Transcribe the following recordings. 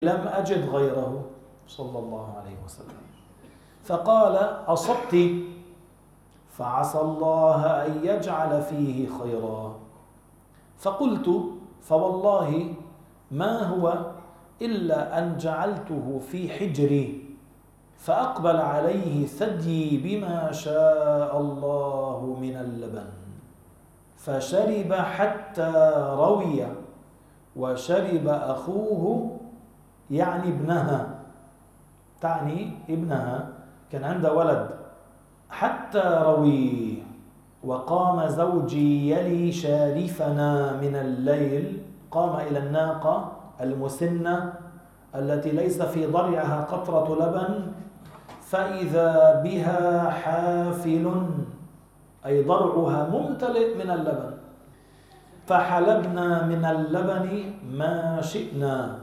لم أجد غيره صلى الله عليه وسلم. فقال: أصبت، فعسى الله أن يجعل فيه خيرا. فقلت: فوالله ما هو إلا أن جعلته في حجري، فأقبل عليه ثديي بما شاء الله من اللبن، فشرب حتى روي، وشرب أخوه يعني ابنها، تعني ابنها، كان عنده ولد، حتى روي. وقام زوجي يلي شارفنا من الليل، قام إلى الناقة المسنة التي ليس في ضرعها قطرة لبن، فإذا بها حافل، أي ضرعها ممتلئ من اللبن، فحلبنا من اللبن ما شئنا،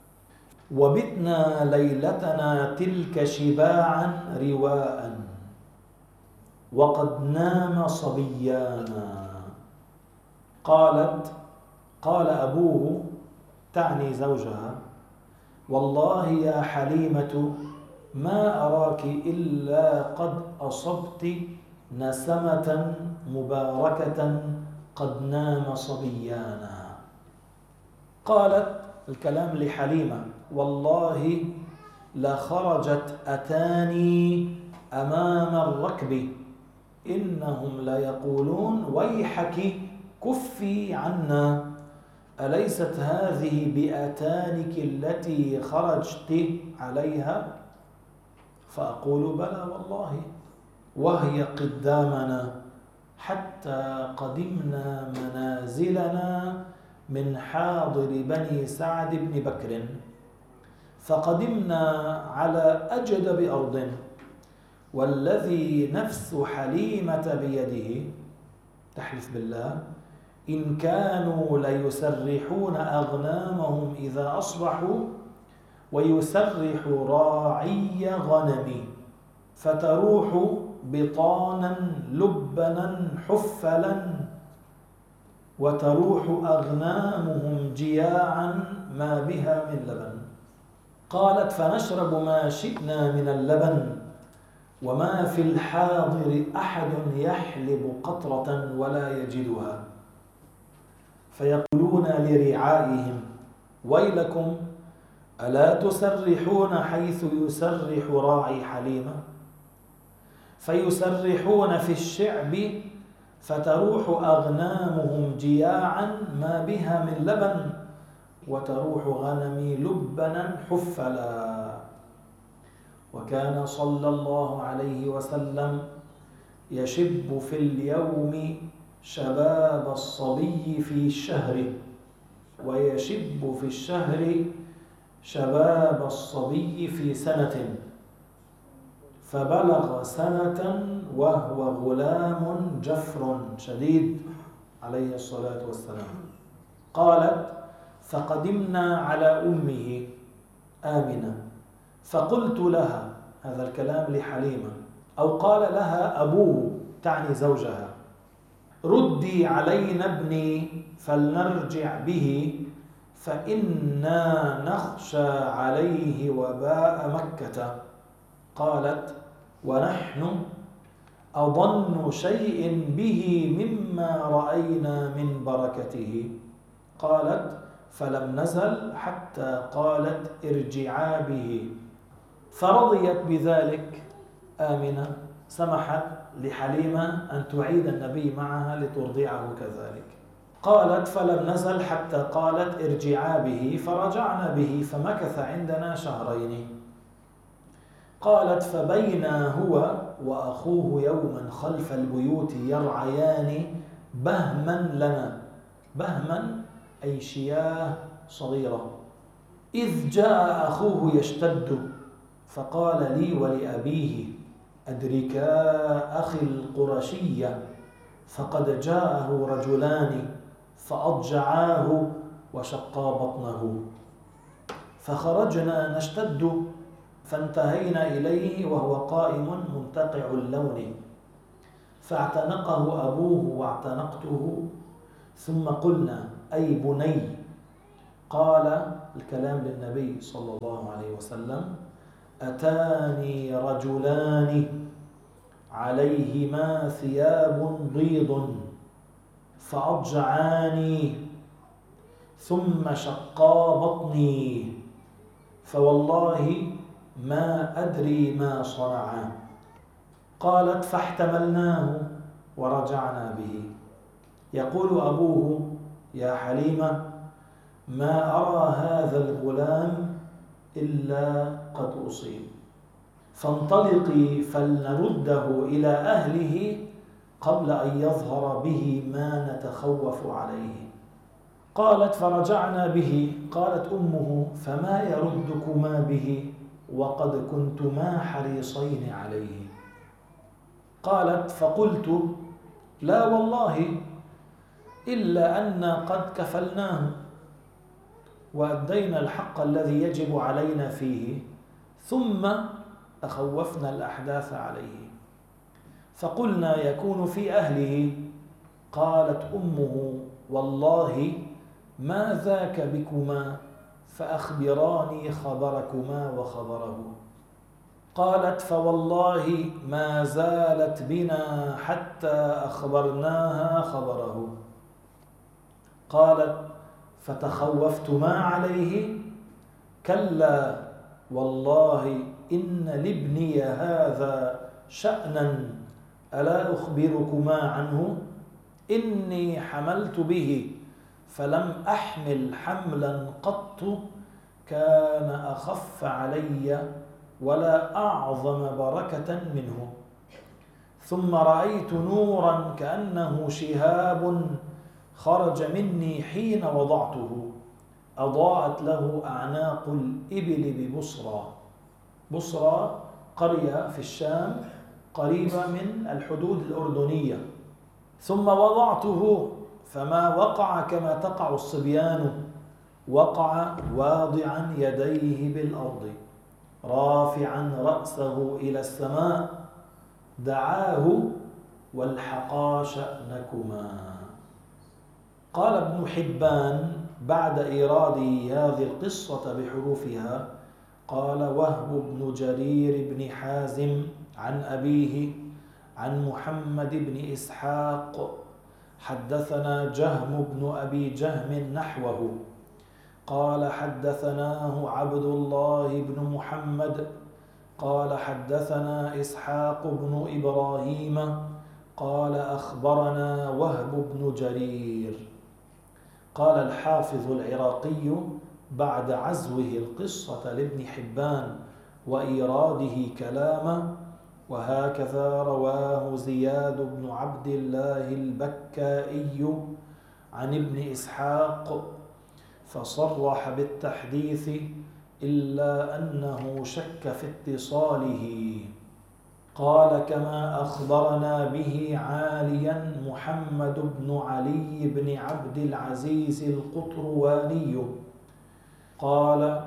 وبتنا ليلتنا تلك شباعا رواء، وقد نام صبيانا. قال أبوه، تعني زوجها: والله يا حليمة ما أراك إلا قد أصبت نسمة مباركة، قد نام صبيانا. قالت الكلام لحليمة: والله لخرجت أتاني أمام الركب، إنهم ليقولون ويحك كفي عنا، أليست هذه بأتانك التي خرجت عليها؟ فأقول: بلى والله، وهي قدامنا حتى قدمنا منازلنا من حاضر بني سعد بن بكر، فقدمنا على أجدب أرض، والذي نفس حليمة بيده، تحلف بالله، إن كانوا ليسرحون أغنامهم إذا أصبحوا، ويسرح راعي غنمي، فتروح بطانا لبنا حفلا، وتروح أغنامهم جياعا ما بها من لبن. قالت: فنشرب ما شئنا من اللبن، وما في الحاضر أحد يحلب قطرة ولا يجدها، فيقولون لرعائهم: ويلكم، ألا تسرحون حيث يسرح راعي حليمة؟ فيسرحون في الشعب، فتروح أغنامهم جياعا ما بها من لبن، وتروح غنمي لبنا حفلا. وكان صلى الله عليه وسلم يشب في اليوم شباب الصبي في الشهر، ويشب في الشهر شباب الصبي في سنة، فبلغ سنة وهو غلام جفر شديد عليه الصلاة والسلام. قالت: فقدمنا على أمه آمنة، فقلت لها، هذا الكلام لحليمة، أو قال لها أبوه، تعني زوجها: ردي علينا ابني فلنرجع به، فإنا نخشى عليه وباء مكة. قالت: ونحن أظن شيء به مما رأينا من بركته. قالت: فلم نزل حتى قالت: ارجعا به. فرضيت بذلك آمنة، سمحت لحليمة أن تعيد النبي معها لترضعه كذلك. قالت: فلم نزل حتى قالت: ارجعا به، فرجعنا به، فمكث عندنا شهرين. قالت: فبينا هو وأخوه يوما خلف البيوت يرعيان بهما لنا، بهما أي شياه صغيرة، إذ جاء أخوه يشتد، فقال لي ولأبيه: أدركا أخي القرشية، فقد جاءه رجلان فأضجعاه وشقا بطنه. فخرجنا نشتد، فانتهينا إليه وهو قائم منتقع اللون، فاعتنقه أبوه واعتنقته، ثم قلنا: أي بني؟ قال: الكلام للنبي صلى الله عليه وسلم: أتاني رجلان عليهما ثياب بيض فأضجعاني ثم شقا بطني فوالله ما أدري ما صنعا. قالت: فاحتملناه ورجعنا به. يقول أبوه: يا حليمة، ما أرى هذا الغلام إلا قد أصيب، فانطلقي فلنرده إلى أهله قبل أن يظهر به ما نتخوف عليه. قالت: فرجعنا به. قالت أمه: فما يردكما به وقد كنتما حريصين عليه؟ قالت: فقلت: لا والله، إلا أن قد كفلناه وأدينا الحق الذي يجب علينا فيه، ثم تخوفنا الأحداث عليه فقلنا يكون في أهله. قالت أمه: والله ما ذاك بكما، فأخبراني خبركما وخبره. قالت: فوالله ما زالت بنا حتى أخبرناها خبره. قالت: فتخوفتما عليه؟ كلا والله إن لابني هذا شأنا ألا أخبركما عنه؟ إني حملت به فلم أحمل حملا قط كان أخف علي ولا أعظم بركة منه. ثم رأيت نورا كأنه شهاب خرج مني حين وضعته، أضاءت له أعناق الإبل ببصرى. بصرى قرية في الشام قريبة من الحدود الأردنية. ثم وضعته فما وقع كما تقع الصبيان، وقع واضعا يديه بالأرض رافعا رأسه إلى السماء، دعاه: والحقا شأنكما. قال ابن حبان بعد إيراد هذه القصة بحروفها: قال وهب بن جرير بن حازم عن أبيه عن محمد بن إسحاق حدثنا جهم بن أبي جهم نحوه. قال: حدثناه عبد الله بن محمد قال: حدثنا إسحاق بن إبراهيم قال: أخبرنا وهب بن جرير. قال الحافظ العراقي بعد عزوه القصة لابن حبان وإيراده كلامه: وهكذا رواه زياد بن عبد الله البكائي عن ابن إسحاق، فصرح بالتحديث إلا أنه شك في اتصاله. قال: كما أخبرنا به عاليا محمد بن علي بن عبد العزيز القطرواني قال: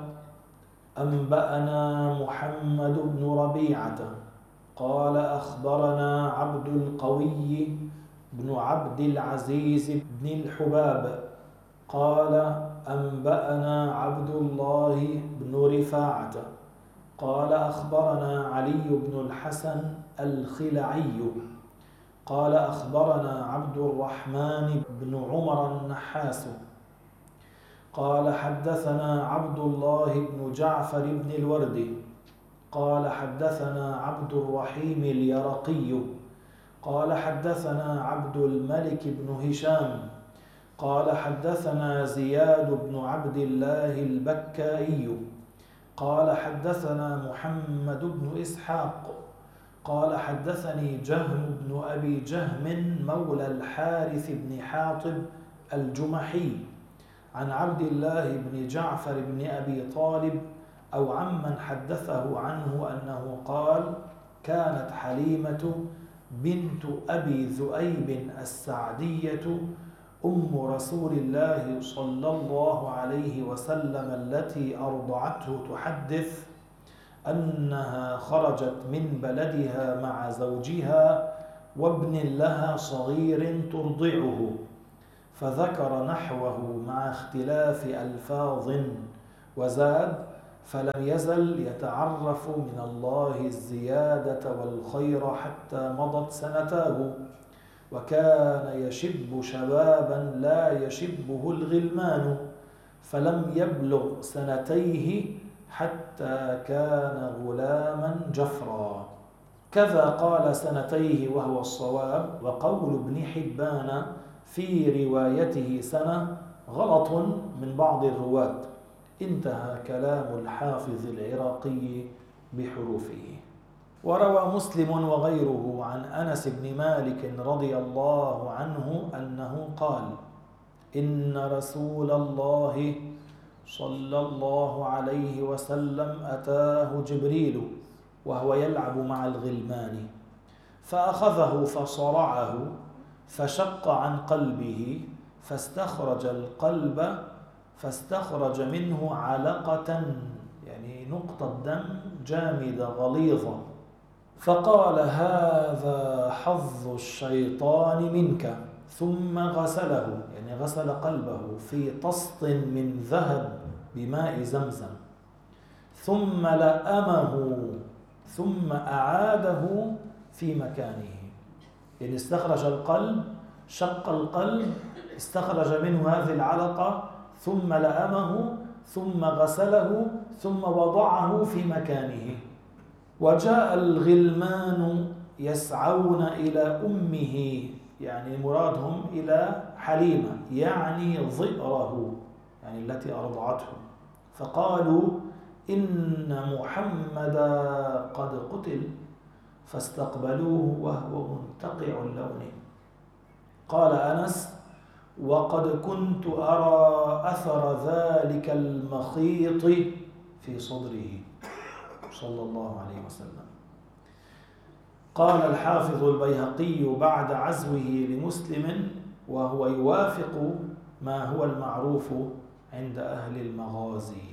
أنبأنا محمد بن ربيعة قال: أخبرنا عبد القوي بن عبد العزيز بن الحباب قال: أنبأنا عبد الله بن رفاعة قال: أخبرنا علي بن الحسن الخلعي قال: أخبرنا عبد الرحمن بن عمر النحاس قال: حدثنا عبد الله بن جعفر بن الورد قال: حدثنا عبد الرحيم اليرقي قال: حدثنا عبد الملك بن هشام قال: حدثنا زياد بن عبد الله البكائي قال: حدثنا محمد بن إسحاق قال: حدثني جهم بن أبي جهم مولى الحارث بن حاطب الجمحي عن عبد الله بن جعفر بن أبي طالب أو عمن حدثه عنه أنه قال: كانت حليمة بنت أبي ذؤيب السعدية أم رسول الله صلى الله عليه وسلم التي أرضعته تحدث أنها خرجت من بلدها مع زوجها وابن لها صغير ترضعه، فذكر نحوه مع اختلاف ألفاظ، وزاد: فلم يزل يتعرف من الله الزيادة والخير حتى مضت سنتاه، وكان يشب شبابا لا يشبه الغلمان، فلم يبلغ سنتيه حتى كان غلاما جفرا. كذا قال سنتيه وهو الصواب، وقول ابن حبان في روايته سنة غلط من بعض الرواة. انتهى كلام الحافظ العراقي بحروفه. وروى مسلم وغيره عن أنس بن مالك رضي الله عنه أنه قال: إن رسول الله صلى الله عليه وسلم أتاه جبريل وهو يلعب مع الغلمان، فأخذه فصرعه فشق عن قلبه، فاستخرج القلب فاستخرج منه علقة، يعني نقطة دم جامدة غليظة، فقال: هذا حظ الشيطان منك. ثم غسله، يعني غسل قلبه في طست من ذهب بماء زمزم، ثم لأمه، ثم أعاده في مكانه. يعني استخرج القلب، شق القلب، استخرج منه هذه العلقة، ثم لأمه، ثم غسله، ثم وضعه في مكانه. وجاء الغلمان يسعون إلى أمه، يعني مرادهم إلى حليمة، يعني ضئره، يعني التي أرضعته، فقالوا: إن محمدا قد قتل، فاستقبلوه وهو منتقع اللون. قال أنس: وقد كنت أرى أثر ذلك المخيط في صدره صلى الله عليه وسلم. قال الحافظ البيهقي بعد عزوه لمسلم، وهو يوافق ما هو المعروف عند أهل المغازي.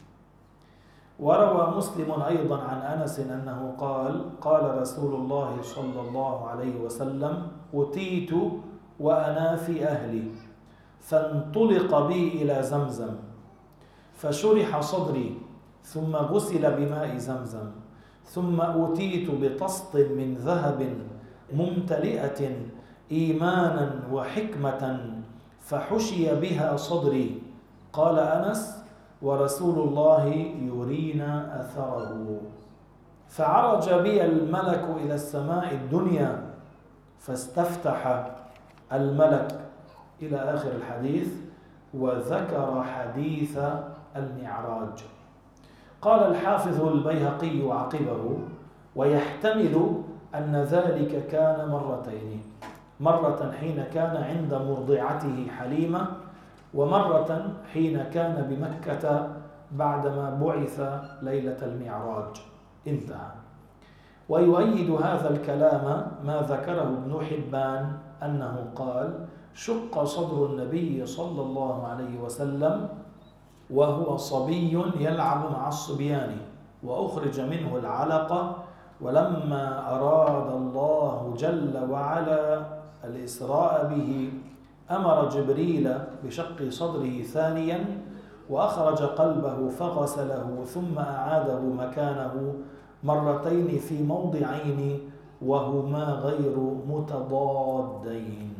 وروى مسلم أيضا عن أنس أنه قال: قال رسول الله صلى الله عليه وسلم: أتيت وأنا في أهلي، فانطلق بي إلى زمزم، فشرح صدري، ثم غسل بماء زمزم، ثم أتيت بطست من ذهب ممتلئة إيمانا وحكمة، فحشي بها صدري. قال أنس: ورسول الله يرينا أثره. فعرج بي الملك إلى السماء الدنيا، فاستفتح الملك إلى آخر الحديث، وذكر حديث المعراج. قال الحافظ البيهقي عقبه: ويحتمل أن ذلك كان مرتين، مرة حين كان عند مرضعته حليمة، ومرة حين كان بمكة بعدما بعث ليلة المعراج. انتهى. ويؤيد هذا الكلام ما ذكره ابن حبان أنه قال: شق صدر النبي صلى الله عليه وسلم وهو صبي يلعب مع الصبيان، وأخرج منه العلقة، ولما أراد الله جل وعلا الإسراء به أمر جبريل بشق صدره ثانيا، وأخرج قلبه فغسله، ثم أعاده مكانه مرتين في موضعين وهما غير متضادين.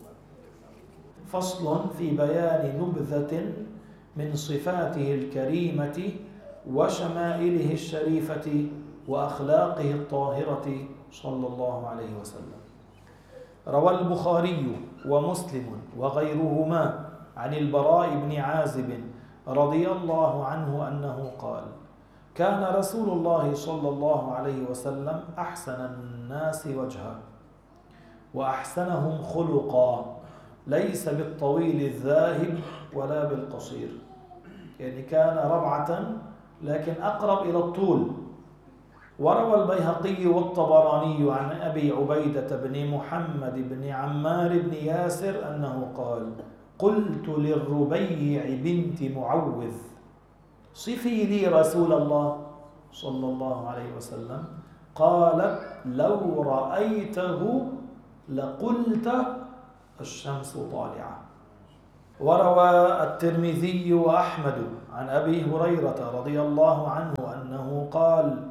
فصل في بيان نبذة من صفاته الكريمة وشمائله الشريفة وأخلاقه الطاهرة صلى الله عليه وسلم. روى البخاري ومسلم وغيرهما عن البراء بن عازب رضي الله عنه أنه قال: كان رسول الله صلى الله عليه وسلم أحسن الناس وجها وأحسنهم خلقا، ليس بالطويل الذاهب ولا بالقصير، يعني كان ربعة لكن أقرب إلى الطول. وروى البيهقي والطبراني عن أبي عبيدة بن محمد بن عمار بن ياسر أنه قال: قلت للربيع بنت معوذ: صفي لي رسول الله صلى الله عليه وسلم. قالت: لو رأيته لقلت الشمس طالعة. وروى الترمذي وأحمد عن أبي هريرة رضي الله عنه أنه قال: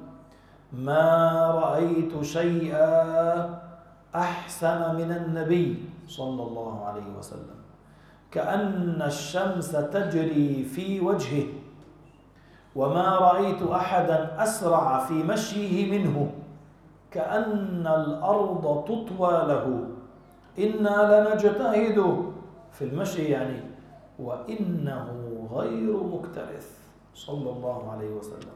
ما رأيت شيئا أحسن من النبي صلى الله عليه وسلم، كأن الشمس تجري في وجهه، وما رأيت أحدا أسرع في مشيه منه، كأن الأرض تطوى له، إنا لنجتهد في المشي يعني، وإنه غير مكترث صلى الله عليه وسلم.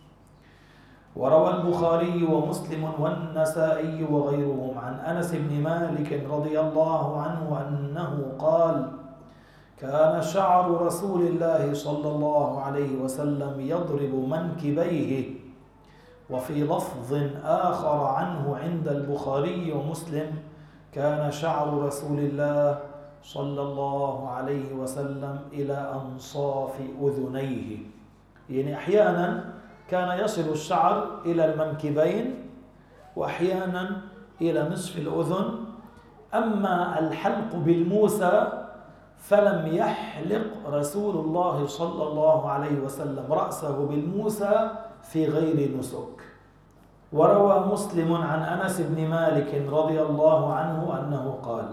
وروى البخاري ومسلم والنسائي وغيرهم عن أنس بن مالك رضي الله عنه أنه قال: كان شعر رسول الله صلى الله عليه وسلم يضرب منكبيه. وفي لفظ آخر عنه عند البخاري ومسلم: كان شعر رسول الله صلى الله عليه وسلم إلى أنصاف أذنيه، يعني أحيانا كان يصل الشعر إلى المنكبين وأحيانا إلى نصف الأذن. أما الحلق بالموسى فلم يحلق رسول الله صلى الله عليه وسلم رأسه بالموسى في غير نسك. وروى مسلم عن أنس بن مالك رضي الله عنه أنه قال: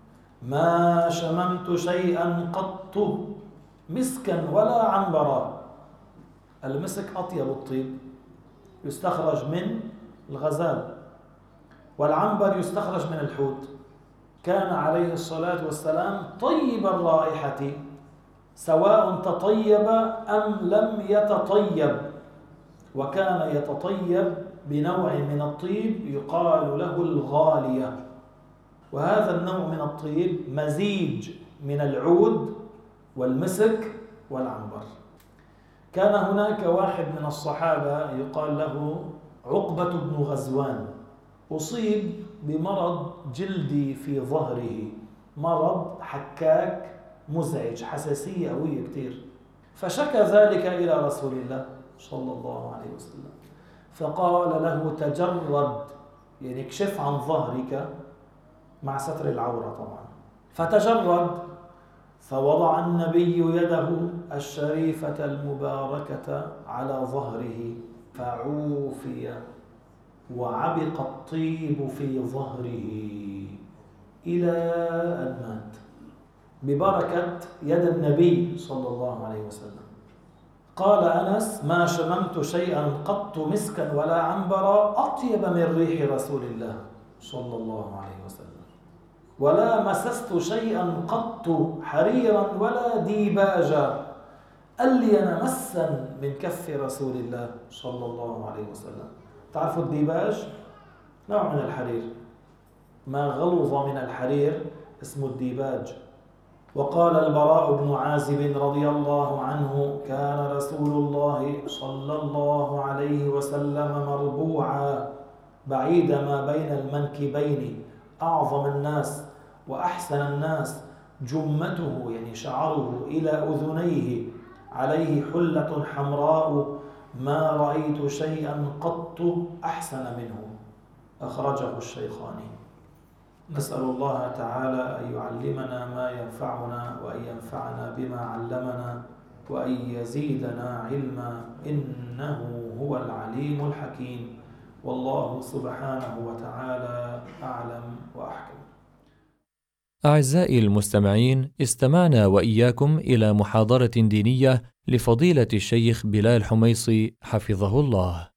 ما شممت شيئا قط مسكا ولا عنبرا. المسك أطيب الطيب، يستخرج من الغزال، والعنبر يستخرج من الحوت. كان عليه الصلاة والسلام طيب الرائحة سواء تطيب أم لم يتطيب، وكان يتطيب بنوع من الطيب يقال له الغالية، وهذا النوع من الطيب مزيج من العود والمسك والعنبر. كان هناك واحد من الصحابة يقال له عقبة بن غزوان، أصيب بمرض جلدي في ظهره، مرض حكاك مزعج، حساسية قوية كتير، فشكى ذلك إلى رسول الله صلى الله عليه وسلم، فقال له: تجرد، يعني اكشف عن ظهرك مع ستر العورة طبعا. فتجرد، فوضع النبي يده الشريفة المباركة على ظهره فعوفي، وعبق الطيب في ظهره إلى أن مات ببركة يد النبي صلى الله عليه وسلم. قال أنس: ما شممت شيئا قط مسكا ولا عنبرا أطيب من ريح رسول الله صلى الله عليه وسلم، ولا مسست شيئا قط حريرا ولا ديباجا ألين مسا من كف رسول الله صلى الله عليه وسلم. تعرفوا الديباج؟ نوع من الحرير، ما غلظ من الحرير اسمه الديباج. وقال البراء بن عازب رضي الله عنه: كان رسول الله صلى الله عليه وسلم مربوعا بعيد ما بين المنكبين، أعظم الناس وأحسن الناس، جمته يعني شعره إلى أذنيه، عليه حلة حمراء، ما رأيت شيئا قط أحسن منه. أخرجه الشيخان. نسأل الله تعالى أن يعلمنا ما ينفعنا، وأن ينفعنا بما علمنا، وأن يزيدنا علما، إنه هو العليم الحكيم. والله سبحانه وتعالى أعلم وأحكم. أعزائي المستمعين، استمعنا وإياكم إلى محاضرة دينية لفضيلة الشيخ بلال حميصي حفظه الله.